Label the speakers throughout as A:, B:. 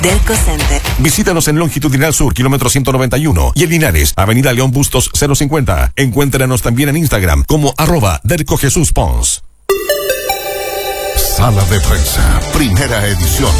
A: Delco Center.
B: Visítanos en Longitudinal Sur, kilómetro 191, y en Linares, Avenida León Bustos 050. Encuéntranos también en Instagram como @DelcoJesusPons.
C: Sala de Prensa, primera edición.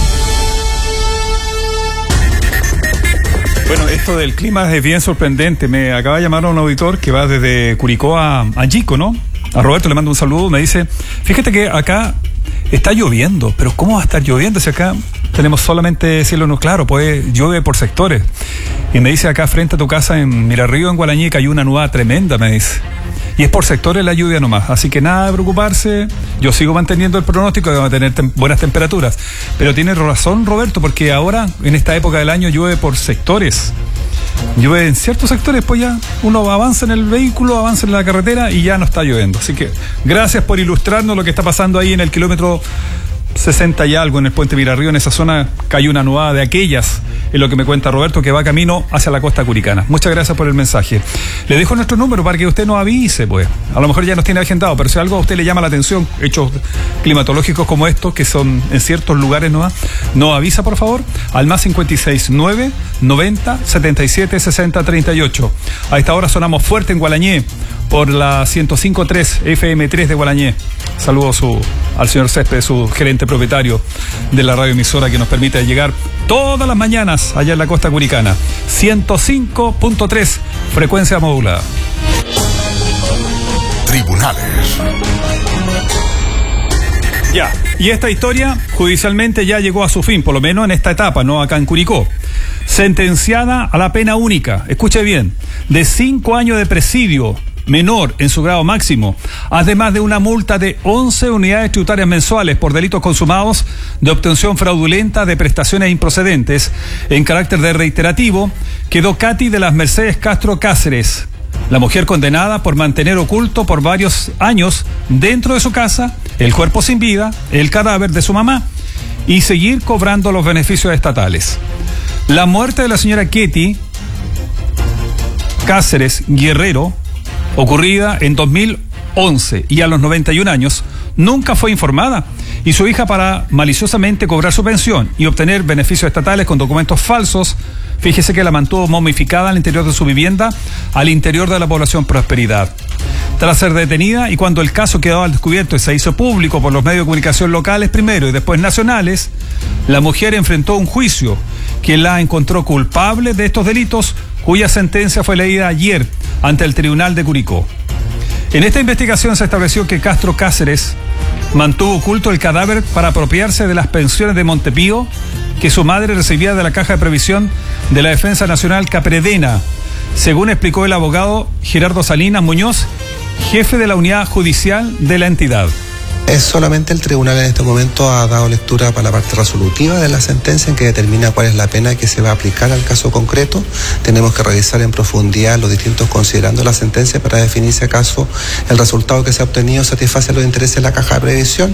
D: Bueno, esto del clima es bien sorprendente. Me acaba de llamar a un auditor que va desde Curicó a Yico, ¿no? A Roberto le mando un saludo. Me dice, fíjate que acá está lloviendo, pero ¿cómo va a estar lloviendo si acá tenemos solamente cielo no claro? Pues llueve por sectores. Y me dice, acá frente a tu casa en Mirarrío, en Gualañé, hay una nubada tremenda, me dice. Y es por sectores la lluvia nomás, así que nada de preocuparse. Yo sigo manteniendo el pronóstico de que va a tener buenas temperaturas. Pero tiene razón Roberto, porque ahora, en esta época del año, llueve por sectores. Llueve en ciertos sectores, pues ya uno avanza en el vehículo, avanza en la carretera y ya no está lloviendo. Así que gracias por ilustrarnos lo que está pasando ahí en el kilómetro 60 y algo, en el puente Mirarrío. En esa zona cayó una nubada de aquellas, es lo que me cuenta Roberto, que va camino hacia la costa curicana. Muchas gracias por el mensaje. Le dejo nuestro número para que usted nos avise, pues. A lo mejor ya nos tiene agendado, pero si algo a usted le llama la atención, hechos climatológicos como estos, que son en ciertos lugares nomás, nos avisa, por favor, al más 569 90 77 60 38. A esta hora sonamos fuerte en Gualañé, por la 105.3 FM3 de Gualañé. Saludos al señor Césped, su gerente propietario de la radioemisora, que nos permite llegar todas las mañanas allá en la costa curicana. 105.3, frecuencia modulada.
C: Tribunales.
D: Ya, y esta historia judicialmente ya llegó a su fin, por lo menos en esta etapa, no acá en Curicó. Sentenciada a la pena única, escuche bien, de 5 años de presidio menor en su grado máximo, además de una multa de 11 unidades tributarias mensuales por delitos consumados de obtención fraudulenta de prestaciones improcedentes en carácter de reiterativo, quedó Katy de las Mercedes Castro Cáceres, la mujer condenada por mantener oculto por varios años dentro de su casa el cuerpo sin vida, el cadáver de su mamá, y seguir cobrando los beneficios estatales. La muerte de la señora Katy Cáceres Guerrero, ocurrida en 2011 y a los 91 años, nunca fue informada, y su hija, para maliciosamente cobrar su pensión y obtener beneficios estatales con documentos falsos, fíjese que la mantuvo momificada al interior de su vivienda, al interior de la población Prosperidad. Tras ser detenida, y cuando el caso quedó al descubierto y se hizo público por los medios de comunicación locales primero y después nacionales, la mujer enfrentó un juicio que la encontró culpable de estos delitos, cuya sentencia fue leída ayer ante el Tribunal de Curicó. En esta investigación se estableció que Castro Cáceres mantuvo oculto el cadáver para apropiarse de las pensiones de Montepío que su madre recibía de la Caja de Previsión de la Defensa Nacional Capredena, según explicó el abogado Gerardo Salinas Muñoz, jefe de la unidad judicial de la entidad.
E: Es solamente el tribunal en este momento ha dado lectura para la parte resolutiva de la sentencia, en que determina cuál es la pena que se va a aplicar al caso concreto. Tenemos que revisar en profundidad los distintos considerando la sentencia para definir si acaso el resultado que se ha obtenido satisface los intereses de la Caja de Previsión.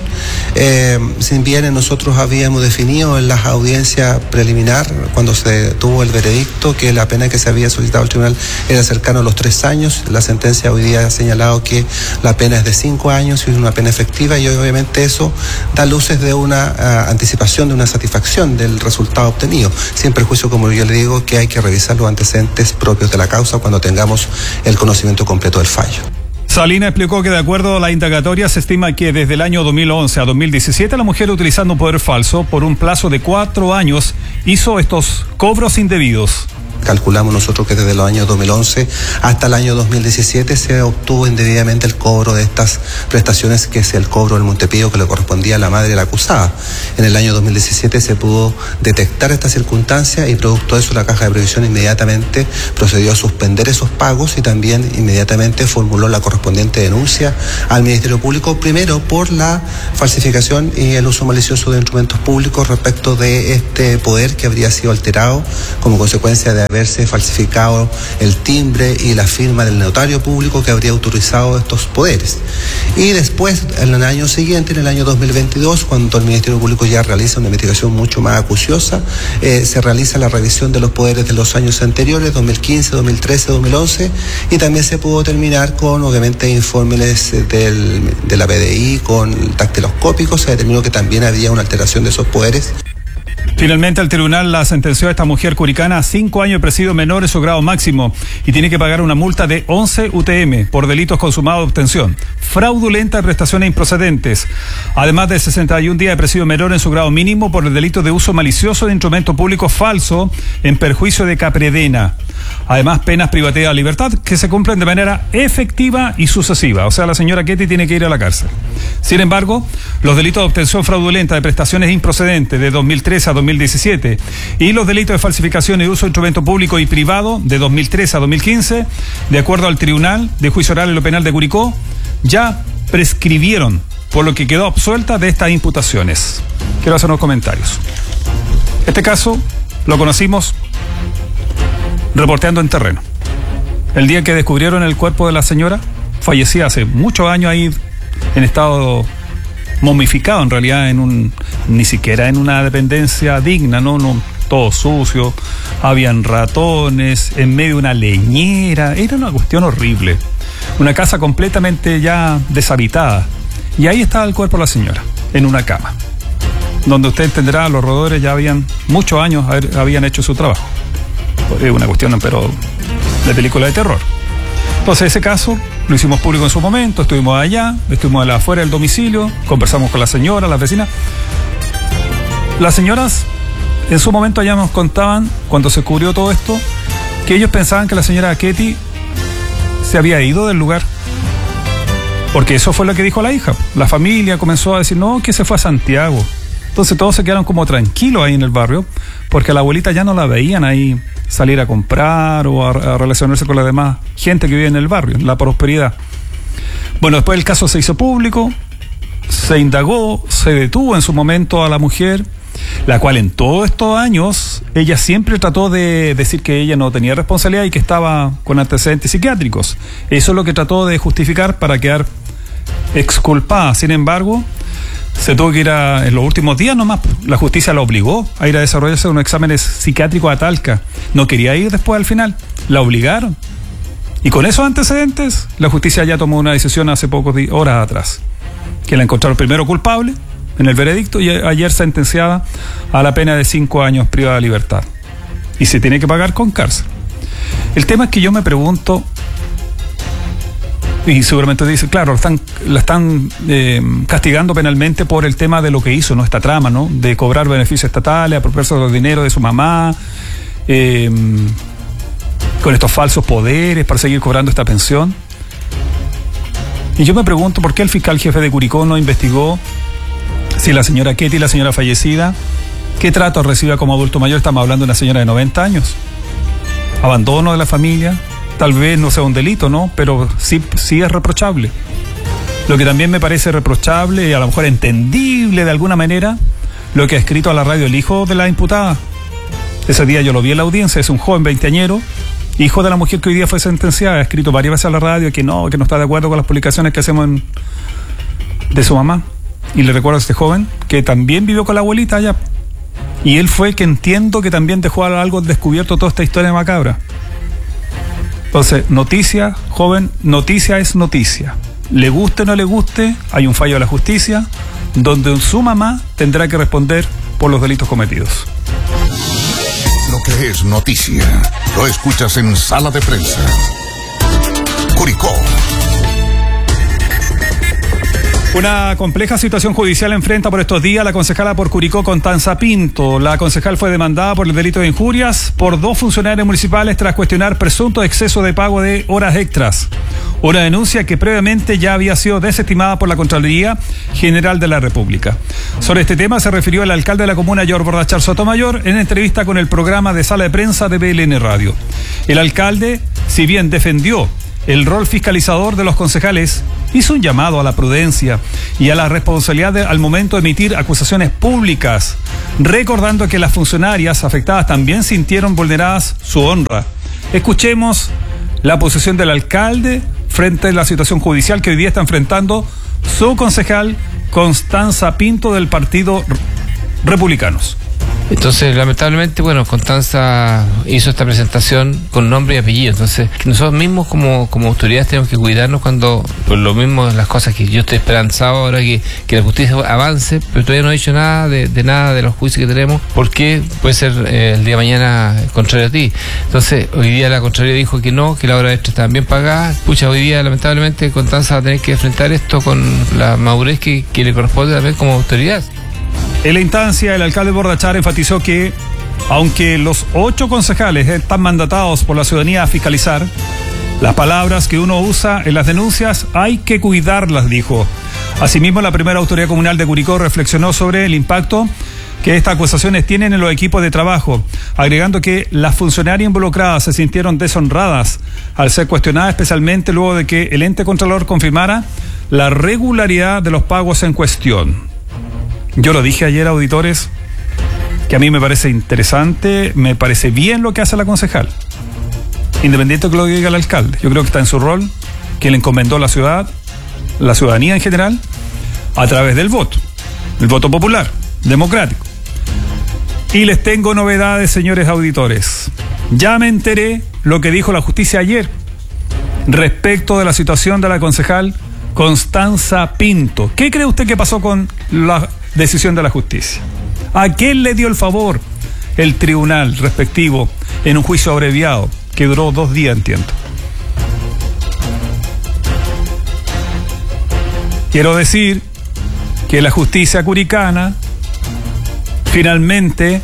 E: Si bien nosotros habíamos definido en las audiencias preliminar, cuando se tuvo el veredicto, que la pena que se había solicitado al tribunal era cercano a los 3 años, la sentencia hoy día ha señalado que la pena es de 5 años y es una pena efectiva, y obviamente eso da luces de una anticipación, de una satisfacción del resultado obtenido, sin perjuicio, como yo le digo, que hay que revisar los antecedentes propios de la causa cuando tengamos el conocimiento completo del fallo.
D: Salinas explicó que de acuerdo a la indagatoria se estima que desde el año 2011 a 2017 la mujer, utilizando un poder falso por un plazo de 4 años, hizo estos cobros indebidos.
E: Calculamos nosotros que desde los años 2011 hasta el año 2017 se obtuvo indebidamente el cobro de estas prestaciones, que es el cobro del Montepío que le correspondía a la madre de la acusada. En el año 2017 se pudo detectar esta circunstancia y producto de eso la Caja de Previsión inmediatamente procedió a suspender esos pagos y también inmediatamente formuló la correspondiente denuncia al Ministerio Público, primero por la falsificación y el uso malicioso de instrumentos públicos respecto de este poder que habría sido alterado como consecuencia de haberse falsificado el timbre y la firma del notario público que habría autorizado estos poderes. Y después, en el año siguiente, en el año 2022, cuando el Ministerio Público ya realiza una investigación mucho más acuciosa, se realiza la revisión de los poderes de los años anteriores, 2015, 2013, 2011, y también se pudo terminar con, obviamente, informes de la PDI, con dactiloscópicos, se determinó que también había una alteración de esos poderes.
D: Finalmente, el tribunal la sentenció a esta mujer curicana a 5 años de presidio menor en su grado máximo y tiene que pagar una multa de 11 UTM por delitos consumados de obtención fraudulenta de prestaciones improcedentes, además de 61 días de presidio menor en su grado mínimo por el delito de uso malicioso de instrumento público falso en perjuicio de Capredena. Además, penas privativas de libertad que se cumplen de manera efectiva y sucesiva. O sea, la señora Ketty tiene que ir a la cárcel. Sin embargo, los delitos de obtención fraudulenta de prestaciones improcedentes de 2013 a 2017 y los delitos de falsificación y uso de instrumento público y privado de 2013 a 2015, de acuerdo al Tribunal de Juicio Oral en lo Penal de Curicó, ya prescribieron, por lo que quedó absuelta de estas imputaciones. Quiero hacer unos comentarios. Este caso lo conocimos reporteando en terreno. El día que descubrieron el cuerpo de la señora, fallecida hace muchos años ahí en estado momificado, en realidad ni siquiera en una dependencia digna, no, todo sucio, habían ratones, en medio de una leñera, era una cuestión horrible, una casa completamente ya deshabitada, y ahí estaba el cuerpo de la señora, en una cama, donde usted entenderá, los roedores ya habían muchos años habían hecho su trabajo. Es una cuestión, pero de película de terror. Entonces ese caso lo hicimos público en su momento, estuvimos allá, estuvimos afuera del domicilio, conversamos con la señora, las vecinas. Las señoras en su momento allá nos contaban, cuando se cubrió todo esto, que ellos pensaban que la señora Ketty se había ido del lugar. Porque eso fue lo que dijo la hija. La familia comenzó a decir, no, que se fue a Santiago. Entonces todos se quedaron como tranquilos ahí en el barrio, porque a la abuelita ya no la veían ahí salir a comprar o a relacionarse con la demás gente que vive en el barrio, en la prosperidad. Bueno, después el caso se hizo público, se indagó, se detuvo en su momento a la mujer, la cual en todos estos años ella siempre trató de decir que ella no tenía responsabilidad y que estaba con antecedentes psiquiátricos. Eso es lo que trató de justificar para quedar exculpada. Sin embargo, se tuvo que ir en los últimos días nomás, la justicia la obligó a ir a desarrollarse unos exámenes psiquiátricos a Talca. No quería ir después al final, la obligaron. Y con esos antecedentes, la justicia ya tomó una decisión hace pocos horas atrás, que la encontraron primero culpable en el veredicto y ayer sentenciada a la pena de 5 años privada de libertad. Y se tiene que pagar con cárcel. El tema es que yo me pregunto, y seguramente dice, claro, la están castigando penalmente por el tema de lo que hizo, ¿no? Esta trama, ¿no? De cobrar beneficios estatales, apropiarse de los dineros de su mamá, con estos falsos poderes para seguir cobrando esta pensión. Y yo me pregunto por qué el fiscal jefe de Curicó no investigó si la señora Ketty, la señora fallecida, qué trato recibe como adulto mayor. Estamos hablando de una señora de 90 años. Abandono de la familia. Tal vez no sea un delito, ¿no? Pero sí es reprochable. Lo que también me parece reprochable y a lo mejor entendible de alguna manera, lo que ha escrito a la radio el hijo de la imputada. Ese día yo lo vi en la audiencia, es un joven veinteañero, hijo de la mujer que hoy día fue sentenciada, ha escrito varias veces a la radio que no está de acuerdo con las publicaciones que hacemos de su mamá. Y le recuerdo a este joven que también vivió con la abuelita allá. Y él fue el que entiendo que también dejó algo descubierto toda esta historia macabra. Entonces, noticia, joven, noticia es noticia. Le guste o no le guste, hay un fallo de la justicia donde su mamá tendrá que responder por los delitos cometidos.
C: Lo que es noticia, lo escuchas en Sala de Prensa. Curicó.
D: Una compleja situación judicial enfrenta por estos días la concejala por Curicó, Constanza Pinto. La concejal fue demandada por el delito de injurias por 2 funcionarios municipales tras cuestionar presunto exceso de pago de horas extras. Una denuncia que previamente ya había sido desestimada por la Contraloría General de la República. Sobre este tema se refirió el alcalde de la comuna, George Bordachar Sotomayor, en entrevista con el programa de Sala de Prensa de BLN Radio. El alcalde, si bien defendió el rol fiscalizador de los concejales, hizo un llamado a la prudencia y a la responsabilidad al momento de emitir acusaciones públicas, recordando que las funcionarias afectadas también sintieron vulneradas su honra. Escuchemos la posición del alcalde frente a la situación judicial que hoy día está enfrentando su concejal Constanza Pinto del Partido Republicanos.
A: Entonces, lamentablemente, bueno, Constanza hizo esta presentación con nombre y apellido. Entonces, nosotros mismos como autoridades tenemos que cuidarnos cuando, por lo mismo, las cosas que yo estoy esperanzado ahora que la justicia avance, pero todavía no he dicho nada de nada de los juicios que tenemos, porque puede ser el día de mañana contrario a ti. Entonces, hoy día la Contraloría dijo que no, que la hora extra estaban bien pagada. Pucha, hoy día, lamentablemente, Constanza va a tener que enfrentar esto con la madurez que le corresponde también como autoridad.
D: En la instancia, el alcalde Bordachar enfatizó que, aunque los 8 concejales están mandatados por la ciudadanía a fiscalizar, las palabras que uno usa en las denuncias hay que cuidarlas, dijo. Asimismo, la primera autoridad comunal de Curicó reflexionó sobre el impacto que estas acusaciones tienen en los equipos de trabajo, agregando que las funcionarias involucradas se sintieron deshonradas al ser cuestionadas, especialmente luego de que el ente contralor confirmara la regularidad de los pagos en cuestión. Yo lo dije ayer, auditores, que a mí me parece interesante, me parece bien lo que hace la concejal, independiente de lo que diga el alcalde. Yo creo que está en su rol, que le encomendó la ciudad, la ciudadanía en general, a través del voto, el voto popular, democrático. Y les tengo novedades, señores auditores. Ya me enteré lo que dijo la justicia ayer respecto de la situación de la concejal Constanza Pinto. ¿Qué cree usted que pasó con la decisión de la justicia? ¿A quién le dio el favor el tribunal respectivo en un juicio abreviado que duró 2 días, entiendo? Quiero decir que la justicia curicana finalmente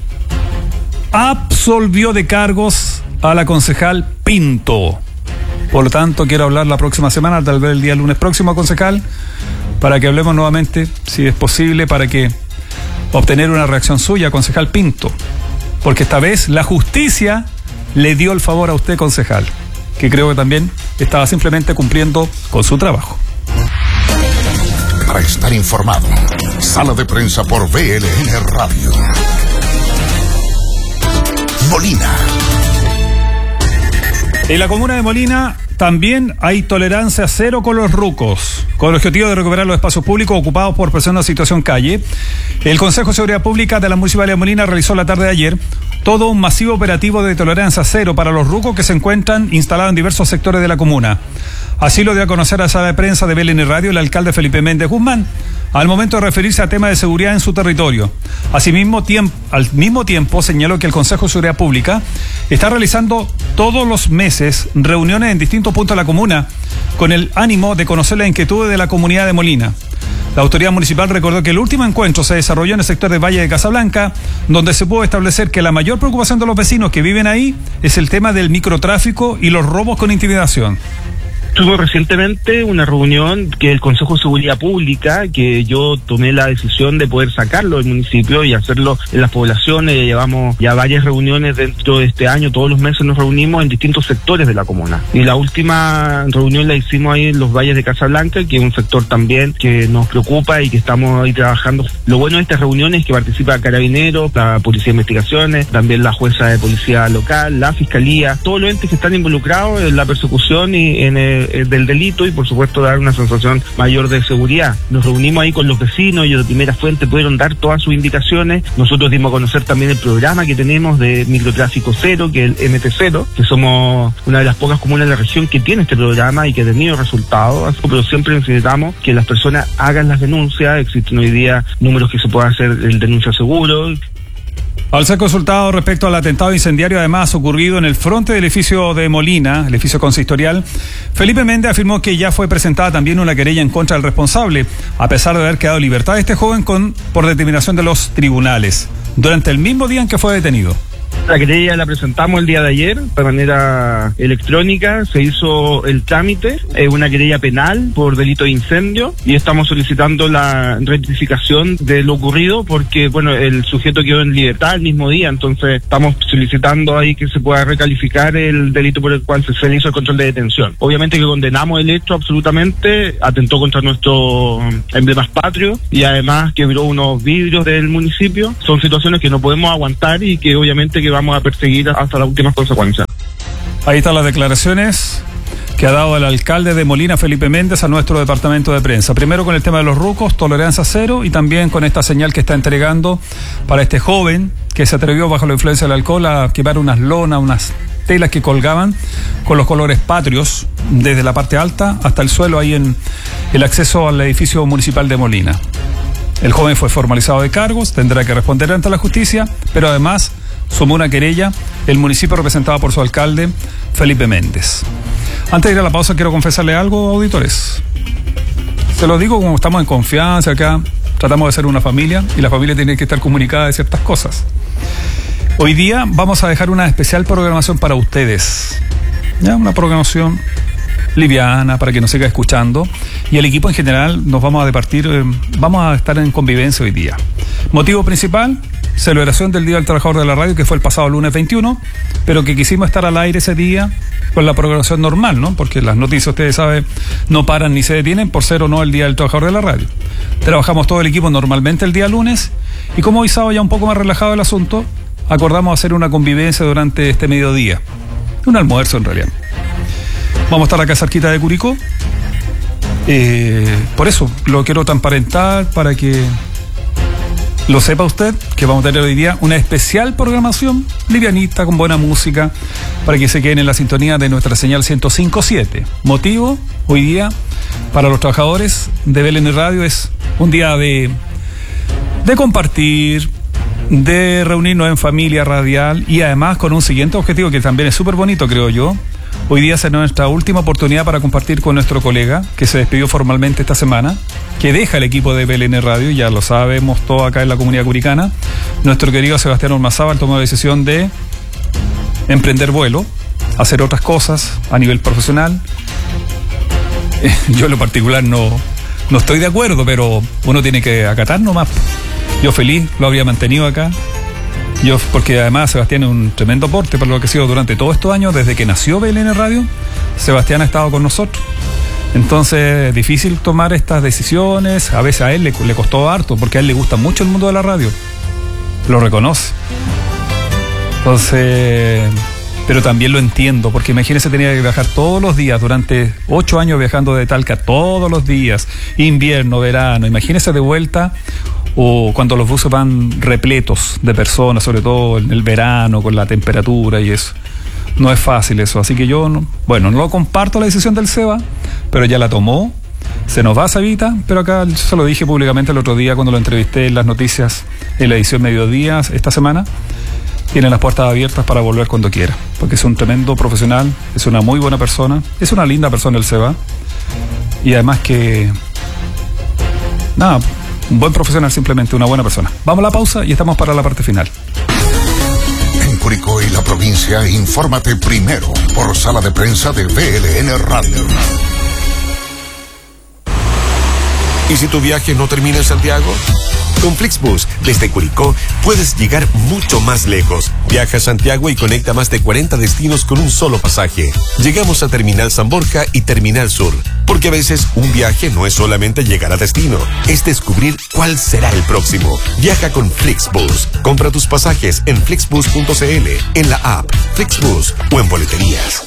D: absolvió de cargos a la concejal Pinto. Por lo tanto, quiero hablar la próxima semana, tal vez el día lunes próximo, concejal, para que hablemos nuevamente, si es posible, para que obtener una reacción suya, concejal Pinto. Porque esta vez la justicia le dio el favor a usted, concejal, que creo que también estaba simplemente cumpliendo con su trabajo.
C: Para estar informado, Sala de Prensa por VLN Radio. Molina.
D: En la comuna de Molina también hay tolerancia cero con los rucos. Con el objetivo de recuperar los espacios públicos ocupados por personas en situación calle, el Consejo de Seguridad Pública de la Municipalidad de Molina realizó la tarde de ayer todo un masivo operativo de tolerancia cero para los rucos que se encuentran instalados en diversos sectores de la comuna. Así lo dio a conocer a la sala de prensa de VLN Radio el alcalde Felipe Méndez Guzmán, al momento de referirse a temas de seguridad en su territorio. Asimismo, al mismo tiempo señaló que el Consejo de Seguridad Pública está realizando todos los meses reuniones en distintos puntos de la comuna con el ánimo de conocer las inquietudes de la comunidad de Molina. La autoridad municipal recordó que el último encuentro se desarrolló en el sector del Valle de Casablanca, donde se pudo establecer que la mayor preocupación de los vecinos que viven ahí es el tema del microtráfico y los robos con intimidación.
F: Tuvo recientemente una reunión que el Consejo de Seguridad Pública, que yo tomé la decisión de poder sacarlo del municipio y hacerlo en las poblaciones. Llevamos ya varias reuniones dentro de este año, todos los meses nos reunimos en distintos sectores de la comuna. Y la última reunión la hicimos ahí en los Valles de Casablanca, que es un sector también que nos preocupa y que estamos ahí trabajando. Lo bueno de estas reuniones es que participa Carabineros, la Policía de Investigaciones, también la jueza de policía local, la Fiscalía, todos los entes que están involucrados en la persecución y en del delito y por supuesto dar una sensación mayor de seguridad. Nos reunimos ahí con los vecinos, ellos de primera fuente pudieron dar todas sus indicaciones. Nosotros dimos a conocer también el programa que tenemos de microtráfico cero, que es el MT0, que somos una de las pocas comunas de la región que tiene este programa y que ha tenido resultados, pero siempre necesitamos que las personas hagan las denuncias. Existen hoy día números que se puede hacer el denuncia seguro.
D: Al ser consultado respecto al atentado incendiario además ocurrido en el frente del edificio de Molina, el edificio consistorial, Felipe Méndez afirmó que ya fue presentada también una querella en contra del responsable, a pesar de haber quedado en libertad este joven por determinación de los tribunales, durante el mismo día en que fue detenido.
F: La querella la presentamos el día de ayer de manera electrónica, se hizo el trámite, es una querella penal por delito de incendio y estamos solicitando la rectificación de lo ocurrido porque, bueno, el sujeto quedó en libertad el mismo día, entonces estamos solicitando ahí que se pueda recalificar el delito por el cual se le hizo el control de detención. Obviamente que condenamos el hecho absolutamente, atentó contra nuestros emblemas patrios y además quebró unos vidrios del municipio. Son situaciones que no podemos aguantar y que obviamente que vamos a perseguir hasta las últimas consecuencias.
D: Ahí están las declaraciones que que ha dado el alcalde de Molina, Felipe Méndez, a nuestro departamento de prensa. Primero con el tema de los rucos, tolerancia cero, y también con esta señal que está entregando para este joven que se atrevió bajo la influencia del alcohol a quemar unas lonas, unas telas que colgaban con los colores patrios desde la parte alta hasta el suelo ahí en el acceso al edificio municipal de Molina. El joven fue formalizado de cargos, tendrá que responder ante la justicia, pero además sumó una querella el municipio representado por su alcalde, Felipe Méndez. Antes de ir a la pausa, quiero confesarle algo, auditores. Se lo digo como estamos en confianza acá, tratamos de ser una familia y la familia tiene que estar comunicada de ciertas cosas. Hoy día vamos a dejar una especial programación para ustedes. ¿Ya? Una programación liviana para que nos siga escuchando, y el equipo en general nos vamos a departir, vamos a estar en convivencia hoy día. Motivo principal: celebración del Día del Trabajador de la Radio, que fue el pasado lunes 21, pero que quisimos estar al aire ese día con la programación normal, ¿no? Porque las noticias, ustedes saben, no paran ni se detienen por ser o no el Día del Trabajador de la Radio. Trabajamos todo el equipo normalmente el día lunes, y como hoy sábado ya un poco más relajado el asunto, acordamos hacer una convivencia durante este mediodía, un almuerzo en realidad. Vamos a estar acá cerquita de Curicó, por eso lo quiero transparentar para que lo sepa usted, que vamos a tener hoy día una especial programación livianita con buena música para que se queden en la sintonía de nuestra señal 105.7. Motivo hoy día para los trabajadores de BLN Radio es un día de compartir, de reunirnos en familia radial, y además con un siguiente objetivo que también es súper bonito, creo yo. Hoy día será nuestra última oportunidad para compartir con nuestro colega que se despidió formalmente esta semana, que deja el equipo de BLN Radio, ya lo sabemos todos acá en la comunidad curicana. Nuestro querido Sebastián Ormazábal tomó la decisión de emprender vuelo, hacer otras cosas a nivel profesional. Yo en lo particular no estoy de acuerdo, pero uno tiene que acatar nomás. Yo feliz lo habría mantenido acá. Porque además Sebastián es un tremendo aporte para lo que ha sido durante todos estos años, desde que nació BLN Radio. Sebastián ha estado con nosotros. Entonces, difícil tomar estas decisiones. A veces a él le costó harto, porque a él le gusta mucho el mundo de la radio. Lo reconoce. Entonces, pero también lo entiendo, porque imagínese, tenía que viajar todos los días, durante 8 años viajando de Talca todos los días, invierno, verano. Imagínese de vuelta, o cuando los buses van repletos de personas, sobre todo en el verano, con la temperatura y eso. No es fácil eso, así que yo, no lo comparto la decisión del Seba, pero ya la tomó. Se nos va Sabita, pero acá yo se lo dije públicamente el otro día cuando lo entrevisté en las noticias, en la edición Mediodía esta semana. Tiene las puertas abiertas para volver cuando quiera, porque es un tremendo profesional, es una muy buena persona, es una linda persona el Seba, y además que un buen profesional, simplemente una buena persona. Vamos a la pausa y estamos para la parte final.
C: En Curicó y la provincia, infórmate primero por Sala de Prensa de BLN Radio.
B: ¿Y si tu viaje no termina en Santiago? Con Flixbus, desde Curicó, puedes llegar mucho más lejos. Viaja a Santiago y conecta más de 40 destinos con un solo pasaje. Llegamos a Terminal San Borja y Terminal Sur, porque a veces un viaje no es solamente llegar a destino, es descubrir cuál será el próximo. Viaja con Flixbus. Compra tus pasajes en flixbus.cl, en la app Flixbus o en boleterías.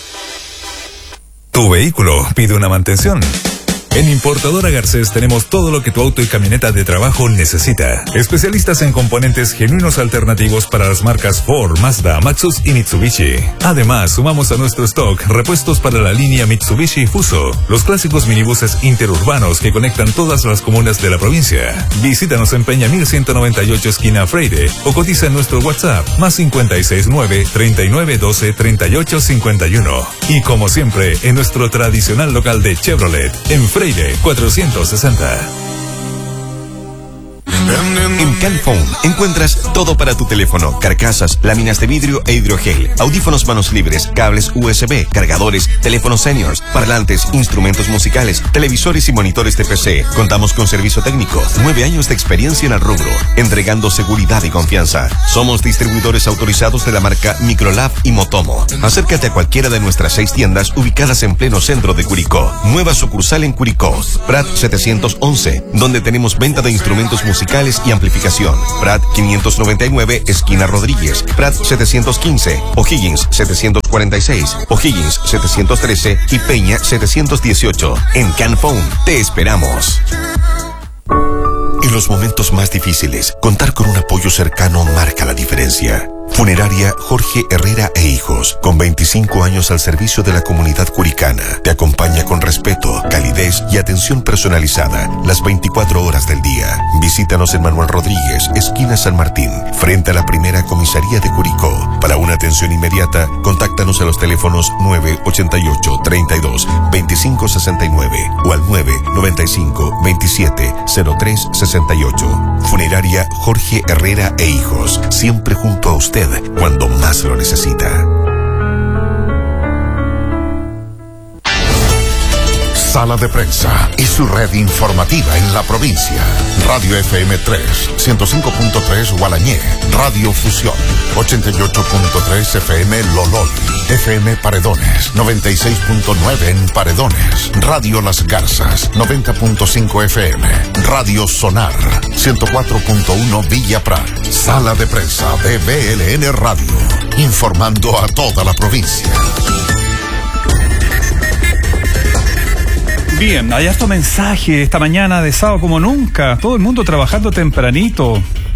G: Tu vehículo pide una mantención. En Importadora Garcés tenemos todo lo que tu auto y camioneta de trabajo necesita. Especialistas en componentes genuinos alternativos para las marcas Ford, Mazda, Maxus y Mitsubishi. Además, sumamos a nuestro stock repuestos para la línea Mitsubishi Fuso, los clásicos minibuses interurbanos que conectan todas las comunas de la provincia. Visítanos en Peña 1198 esquina Freire o cotiza en nuestro WhatsApp +569 3912 3851. Y como siempre, en nuestro tradicional local de Chevrolet, en Freire 460.
H: En Calphone encuentras todo para tu teléfono: carcasas, láminas de vidrio e hidrogel, audífonos manos libres, cables USB, cargadores, teléfonos seniors, parlantes, instrumentos musicales, televisores y monitores de PC. Contamos con servicio técnico, 9 años de experiencia en el rubro, entregando seguridad y confianza. Somos distribuidores autorizados de la marca Microlab y Motomo. Acércate a cualquiera de nuestras 6 tiendas ubicadas en pleno centro de Curicó. Nueva sucursal en Curicó, Prat 711, donde tenemos venta de instrumentos musicales musicales y amplificación. Prat 599, esquina Rodríguez. Prat 715, O'Higgins 746, O'Higgins 713 y Peña 718. En Canphone te esperamos. En los momentos más difíciles, contar con un apoyo cercano marca la diferencia. Funeraria Jorge Herrera e Hijos, con 25 años al servicio de la comunidad curicana, te acompaña con respeto, calidez y atención personalizada las 24 horas del día. Visítanos en Manuel Rodríguez, esquina San Martín, frente a la primera comisaría de Curicó. Para una atención inmediata, contáctanos a los teléfonos 988 32 25 69 o al 995 27 03 68. Funeraria Jorge Herrera e Hijos, siempre junto a usted cuando más lo necesita.
C: Sala de Prensa y su red informativa en la provincia. Radio FM 3, 105.3 Gualañé, Radio Fusión, 88.3 FM Lolol, FM Paredones, 96.9 en Paredones, Radio Las Garzas, 90.5 FM, Radio Sonar, 104.1 Villa Prat. Sala de Prensa de BLN Radio, informando a toda la provincia.
D: Bien, hay harto mensaje esta mañana de sábado como nunca. Todo el mundo trabajando tempranito.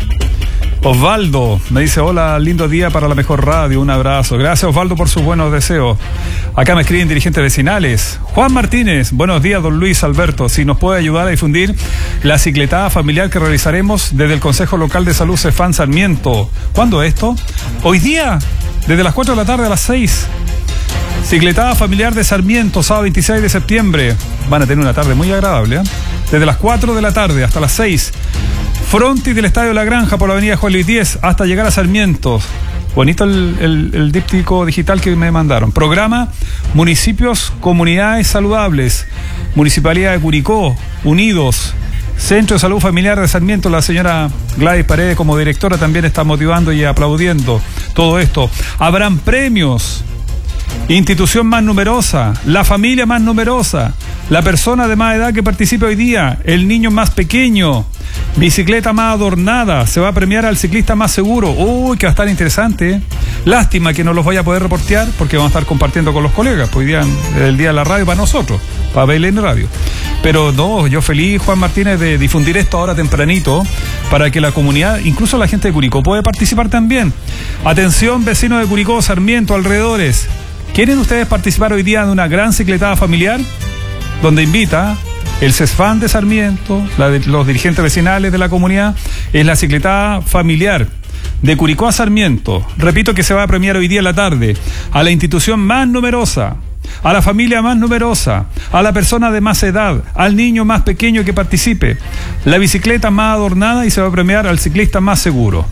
D: Osvaldo me dice: hola, lindo día para la mejor radio, un abrazo. Gracias, Osvaldo, por sus buenos deseos. Acá me escriben dirigentes vecinales. Juan Martínez: buenos días, don Luis Alberto. Si nos puede ayudar a difundir la cicletada familiar que realizaremos desde el Consejo Local de Salud Cefán Sarmiento. ¿Cuándo esto? Hoy día, desde las 4 de la tarde a las 6. Cicletada familiar de Sarmiento, sábado 26 de septiembre. Van a tener una tarde muy agradable, ¿eh? Desde las 4 de la tarde hasta las 6. Frontis del Estadio La Granja por la avenida Juan Luis 10 hasta llegar a Sarmiento. Bonito el díptico digital que me mandaron. Programa Municipios, Comunidades Saludables. Municipalidad de Curicó, Unidos. Centro de Salud Familiar de Sarmiento, la señora Gladys Paredes como directora también está motivando y aplaudiendo todo esto. Habrán premios. Institución más numerosa, la familia más numerosa, la persona de más edad que participe hoy día, el niño más pequeño, bicicleta más adornada, se va a premiar al ciclista más seguro. Uy, que va a estar interesante, ¿eh? Lástima que no los voy a poder reportear porque vamos a estar compartiendo con los colegas, pues hoy día es el día de la radio para nosotros, para BLN Radio. Pero no, yo feliz, Juan Martínez, de difundir esto ahora tempranito para que la comunidad, incluso la gente de Curicó, puede participar también. Atención, vecinos de Curicó, Sarmiento, alrededores. ¿Quieren ustedes participar hoy día de una gran cicletada familiar? Donde invita el CESFAN de Sarmiento, los dirigentes vecinales de la comunidad, es la cicletada familiar de Curicó a Sarmiento. Repito que se va a premiar hoy día en la tarde a la institución más numerosa, a la familia más numerosa, a la persona de más edad, al niño más pequeño que participe, la bicicleta más adornada y se va a premiar al ciclista más seguro.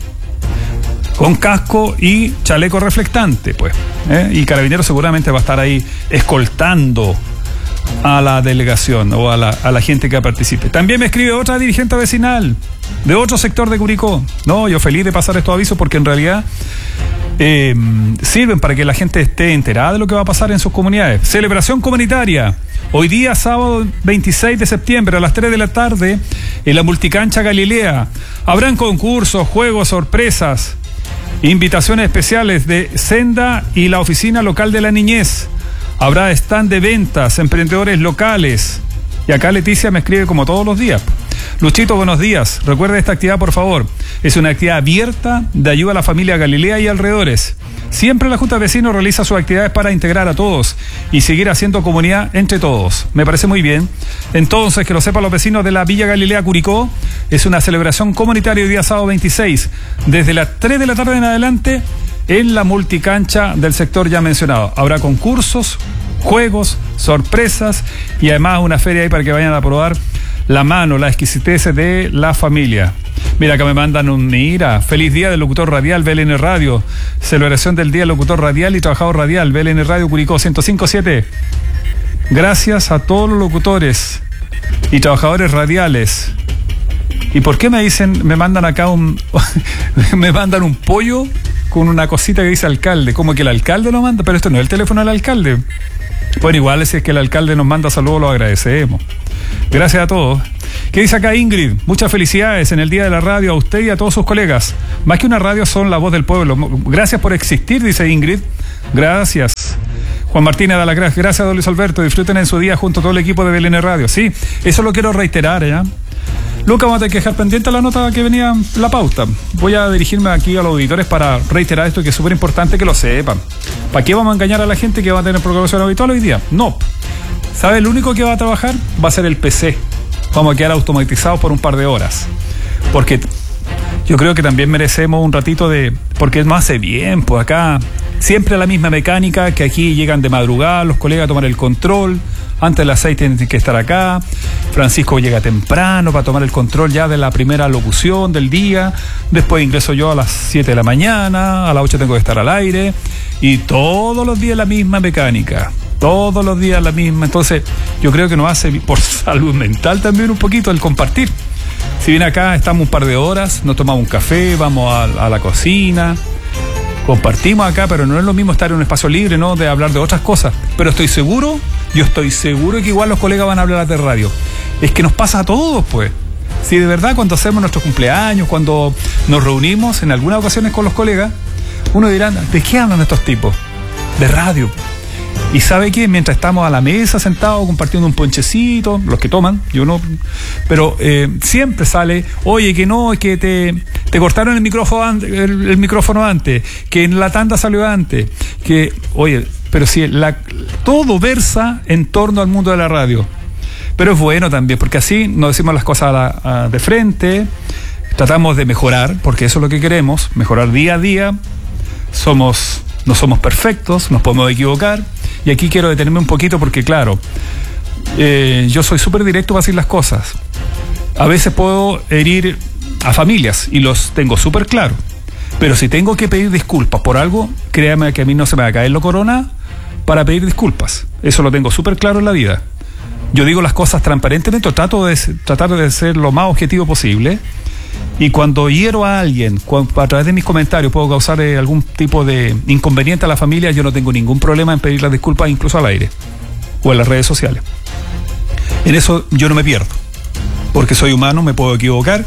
D: Con casco y chaleco reflectante, pues. Y Carabineros seguramente va a estar ahí escoltando a la delegación o a la gente que participe. También me escribe otra dirigente vecinal de otro sector de Curicó. No, yo feliz de pasar estos avisos porque en realidad sirven para que la gente esté enterada de lo que va a pasar en sus comunidades. Celebración comunitaria. Hoy día, sábado 26 de septiembre, a las 3 de la tarde, en la multicancha Galilea. Habrán concursos, juegos, sorpresas. Invitaciones especiales de Senda y la Oficina Local de la Niñez. Habrá stand de ventas, emprendedores locales. Y acá Leticia me escribe como todos los días. Luchito, buenos días. Recuerde esta actividad, por favor. Es una actividad abierta de ayuda a la familia Galilea y alrededores. Siempre la Junta de Vecinos realiza sus actividades para integrar a todos y seguir haciendo comunidad entre todos. Me parece muy bien. Entonces, que lo sepan los vecinos de la Villa Galilea Curicó, es una celebración comunitaria hoy día sábado 26, desde las 3 de la tarde en adelante, en la multicancha del sector ya mencionado. Habrá concursos, juegos, sorpresas y además una feria ahí para que vayan a probar la mano, la exquisitez de la familia. Mira, acá me mandan feliz día del locutor radial BLN Radio, celebración del día del locutor radial y trabajador radial BLN Radio Curicó 105.7. Gracias a todos los locutores y trabajadores radiales. ¿Y por qué me mandan acá me mandan un pollo con una cosita que dice alcalde? Como que el alcalde lo manda, pero esto no es el teléfono del alcalde. Bueno, igual si es que el alcalde nos manda saludos, lo agradecemos. Gracias a todos. ¿Qué dice acá Ingrid? Muchas felicidades en el Día de la Radio a usted y a todos sus colegas. Más que una radio, son la voz del pueblo. Gracias por existir, dice Ingrid. Gracias. Juan Martínez da las gracias. Gracias, don Luis Alberto. Disfruten en su día junto a todo el equipo de BLN Radio. Sí, eso lo quiero reiterar, ¿ya? Lucas, vamos a tener que dejar pendiente la nota que venía en la pauta. Voy a dirigirme aquí a los auditores para reiterar esto, que es súper importante que lo sepan. ¿Para qué vamos a engañar a la gente que va a tener programación habitual hoy día? No. ¿Sabe? El único que va a trabajar va a ser el PC. Vamos a quedar automatizados por un par de horas. Porque yo creo que también merecemos un ratito de... Porque no hace bien, pues acá siempre la misma mecánica, que aquí llegan de madrugada los colegas a tomar el control. Antes de las 6 tienen que estar acá. Francisco llega temprano para tomar el control ya de la primera locución del día. Después ingreso yo a las 7 de la mañana. A las 8 tengo que estar al aire. Y todos los días la misma mecánica. Todos los días la misma. Entonces yo creo que nos hace por salud mental también un poquito el compartir. Si bien acá estamos un par de horas, nos tomamos un café, vamos a la cocina, compartimos acá, pero no es lo mismo estar en un espacio libre, ¿no? De hablar de otras cosas. Pero yo estoy seguro que igual los colegas van a hablar de radio. Es que nos pasa a todos, pues. Si de verdad cuando hacemos nuestros cumpleaños, cuando nos reunimos en algunas ocasiones con los colegas, uno dirá, ¿de qué hablan estos tipos? De radio. Y sabe que mientras estamos a la mesa sentados compartiendo un ponchecito, los que toman, yo no, pero siempre sale, oye, que no, que te cortaron el micrófono antes, que en la tanda salió antes, que, oye, pero si todo versa en torno al mundo de la radio. Pero es bueno también, porque así nos decimos las cosas de frente, tratamos de mejorar, porque eso es lo que queremos, mejorar día a día. No somos perfectos, nos podemos equivocar. Y aquí quiero detenerme un poquito porque, claro, yo soy súper directo para decir las cosas. A veces puedo herir a familias y los tengo súper claro. Pero si tengo que pedir disculpas por algo, créame que a mí no se me va a caer lo corona para pedir disculpas. Eso lo tengo súper claro en la vida. Yo digo las cosas transparentemente, tratar de ser lo más objetivo posible. Y cuando hiero a alguien, a través de mis comentarios puedo causar algún tipo de inconveniente a la familia, yo no tengo ningún problema en pedir las disculpas incluso al aire o en las redes sociales. En eso yo no me pierdo, porque soy humano, me puedo equivocar.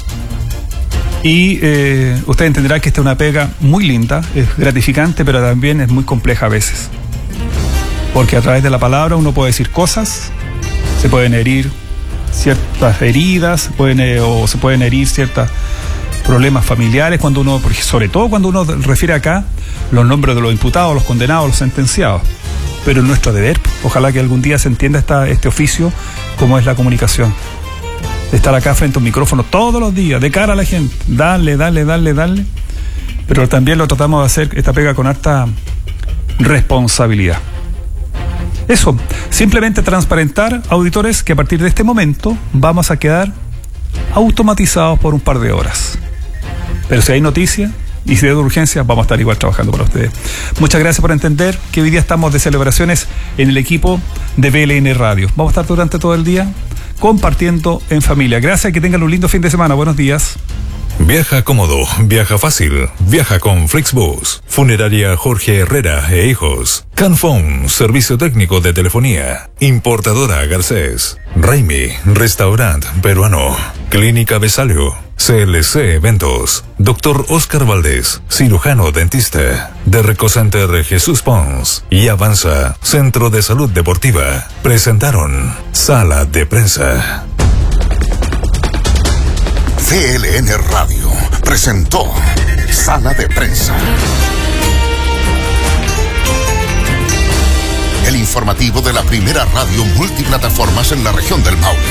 D: Y usted entenderá que esta es una pega muy linda, es gratificante, pero también es muy compleja a veces. Porque a través de la palabra uno puede decir cosas, se pueden herir ciertas heridas, se pueden herir ciertos problemas familiares, cuando uno, porque sobre todo cuando uno refiere acá los nombres de los imputados, los condenados, los sentenciados. Pero es nuestro deber, ojalá que algún día se entienda este oficio como es la comunicación. De estar acá frente a un micrófono todos los días, de cara a la gente, darle, pero también lo tratamos de hacer esta pega con harta responsabilidad. Eso, simplemente transparentar, auditores, que a partir de este momento vamos a quedar automatizados por un par de horas. Pero si hay noticia y si hay urgencia, vamos a estar igual trabajando para ustedes. Muchas gracias por entender que hoy día estamos de celebraciones en el equipo de BLN Radio. Vamos a estar durante todo el día compartiendo en familia. Gracias y que tengan un lindo fin de semana. Buenos días.
G: Viaja cómodo, viaja fácil, viaja con Flixbus. Funeraria Jorge Herrera e Hijos. Canfón, servicio técnico de telefonía. Importadora Garcés. Raimi, restaurante peruano. Clínica Besalio. CLC Eventos. Dr. Oscar Valdés, cirujano dentista. De Recocenter Jesús Pons. Y Avanza, Centro de Salud Deportiva. Presentaron Sala de Prensa.
C: BLN Radio presentó Sala de Prensa. El informativo de la primera radio multiplataformas en la región del Maule.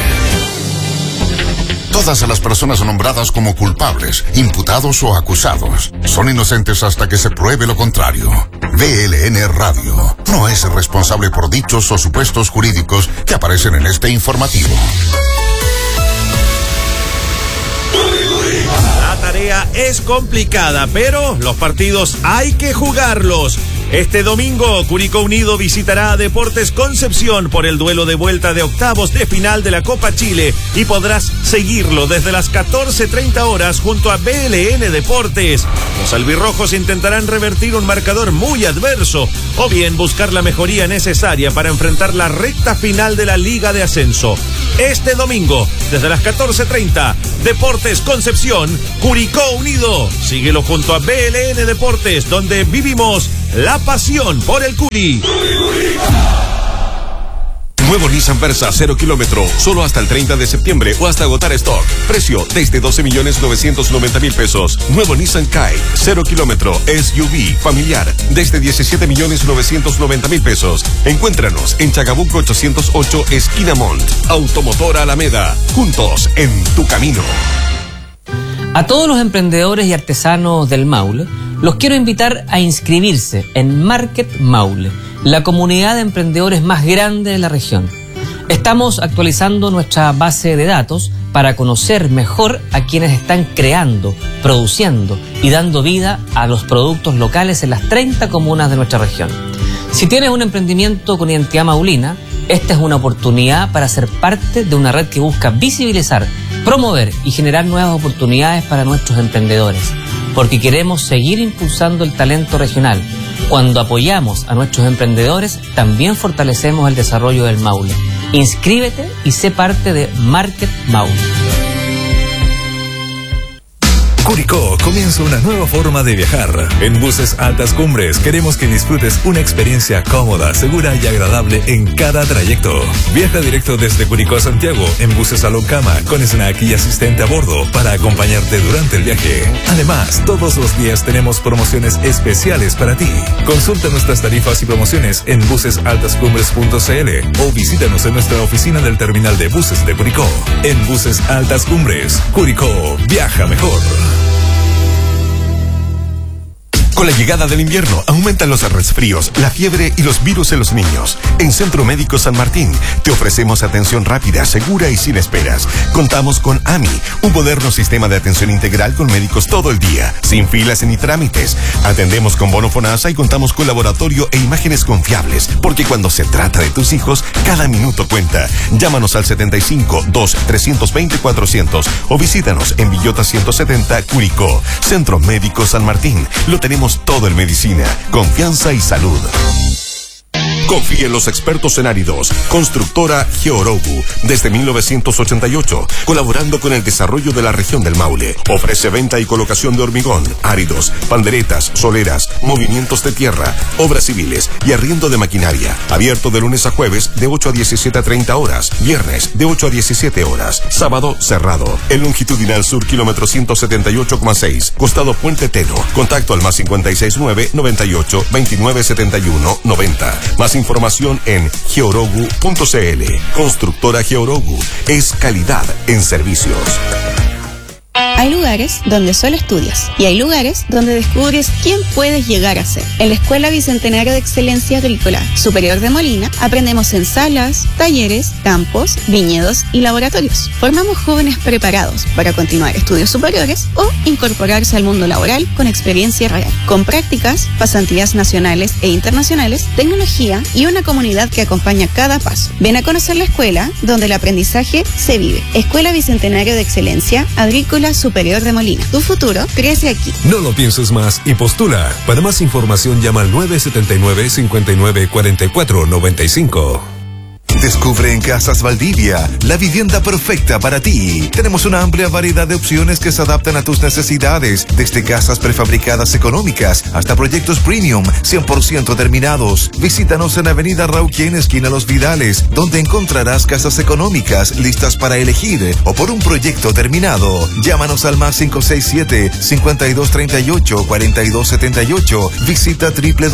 C: Todas las personas nombradas como culpables, imputados o acusados son inocentes hasta que se pruebe lo contrario. BLN Radio no es responsable por dichos o supuestos jurídicos que aparecen en este informativo.
I: La tarea es complicada, pero los partidos hay que jugarlos. Este domingo, Curicó Unido visitará a Deportes Concepción por el duelo de vuelta de octavos de final de la Copa Chile y podrás seguirlo desde las 14:30 horas junto a BLN Deportes. Los albirrojos intentarán revertir un marcador muy adverso o bien buscar la mejoría necesaria para enfrentar la recta final de la Liga de Ascenso. Este domingo, desde las 14:30, Deportes Concepción, Curicó Unido. Síguelo junto a BLN Deportes, donde vivimos la pasión por el Curi.
B: Nuevo Nissan Versa 0 kilómetro, solo hasta el 30 de septiembre o hasta agotar stock. Precio desde 12.990.000 pesos. Nuevo Nissan Kite 0 kilómetro, SUV, familiar, desde 17.990.000 pesos. Encuéntranos en Chacabuco 808, esquina Mont. Automotora Alameda, juntos en tu camino.
J: A todos los emprendedores y artesanos del Maule, los quiero invitar a inscribirse en Market Maule, la comunidad de emprendedores más grande de la región. Estamos actualizando nuestra base de datos para conocer mejor a quienes están creando, produciendo y dando vida a los productos locales en las 30 comunas de nuestra región. Si tienes un emprendimiento con identidad maulina, esta es una oportunidad para ser parte de una red que busca visibilizar, promover y generar nuevas oportunidades para nuestros emprendedores, porque queremos seguir impulsando el talento regional. Cuando apoyamos a nuestros emprendedores, también fortalecemos el desarrollo del Maule. Inscríbete y sé parte de Market Maule.
G: Curicó comienza una nueva forma de viajar. En Buses Altas Cumbres queremos que disfrutes una experiencia cómoda, segura y agradable en cada trayecto. Viaja directo desde Curicó a Santiago en buses Salón Cama con snack y asistente a bordo para acompañarte durante el viaje. Además, todos los días tenemos promociones especiales para ti. Consulta nuestras tarifas y promociones en busesaltascumbres.cl o visítanos en nuestra oficina del terminal de buses de Curicó. En Buses Altas Cumbres, Curicó, viaja mejor.
B: Con la llegada del invierno aumentan los resfríos, la fiebre y los virus en los niños. En Centro Médico San Martín te ofrecemos atención rápida, segura y sin esperas. Contamos con AMI, un moderno sistema de atención integral con médicos todo el día, sin filas ni trámites. Atendemos con bono FONASA y contamos con laboratorio e imágenes confiables, porque cuando se trata de tus hijos, cada minuto cuenta. Llámanos al 75-2-320-400 o visítanos en Villota 170, Curicó. Centro Médico San Martín, lo tenemos todo en medicina, confianza y salud. Confía en los expertos en áridos. Constructora Georogu, desde 1988, colaborando con el desarrollo de la región del Maule. Ofrece venta y colocación de hormigón, áridos, panderetas, soleras, movimientos de tierra, obras civiles y arriendo de maquinaria. Abierto de lunes a jueves de 8 a 17:30 horas, viernes de 8 a 17 horas, sábado cerrado. El longitudinal sur, kilómetro 178,6, costado Puente Teno. Contacto al +569 98 29 71 90. Más información en georogu.cl. Constructora Georogu es calidad en servicios.
K: Hay lugares donde solo estudias y hay lugares donde descubres quién puedes llegar a ser. En la Escuela Bicentenario de Excelencia Agrícola Superior de Molina aprendemos en salas, talleres, campos, viñedos y laboratorios. Formamos jóvenes preparados para continuar estudios superiores o incorporarse al mundo laboral con experiencia real, con prácticas, pasantías nacionales e internacionales, tecnología y una comunidad que acompaña cada paso. Ven a conocer la escuela donde el aprendizaje se vive. Escuela Bicentenario de Excelencia Agrícola Superior de Molina. Tu futuro crece aquí.
G: No lo pienses más y postula. Para más información llama al 979 59 44 95.
L: Descubre en Casas Valdivia la vivienda perfecta para ti. Tenemos una amplia variedad de opciones que se adaptan a tus necesidades, desde casas prefabricadas económicas hasta proyectos premium 100% terminados. Visítanos en Avenida Rauquén, esquina Los Vidales, donde encontrarás casas económicas listas para elegir o por un proyecto terminado. Llámanos al +567 5238 4278. Visita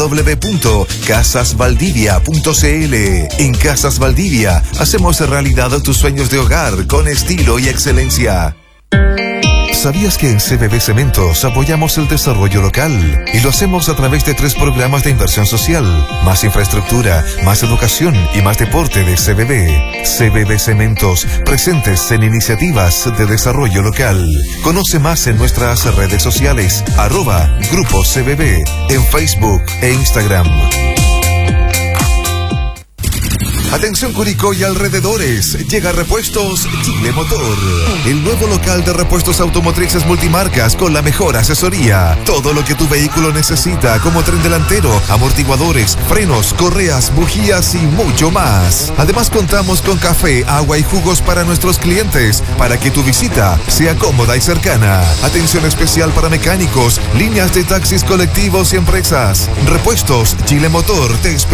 L: www.casasvaldivia.cl. En Casas Valdivia, hacemos realidad tus sueños de hogar con estilo y excelencia. ¿Sabías que en CBB Cementos apoyamos el desarrollo local? Y lo hacemos a través de 3 programas de inversión social, más infraestructura, más educación y más deporte de CBB. CBB Cementos, presentes en iniciativas de desarrollo local. Conoce más en nuestras redes sociales, @Grupo CBB, en Facebook e Instagram. Atención Curicó y alrededores, llega Repuestos Chile Motor, el nuevo local de repuestos automotrices multimarcas con la mejor asesoría. Todo lo que tu vehículo necesita, como tren delantero, amortiguadores, frenos, correas, bujías y mucho más. Además contamos con café, agua y jugos para nuestros clientes, para que tu visita sea cómoda y cercana. Atención especial para mecánicos, líneas de taxis colectivos y empresas. Repuestos Chile Motor te espera.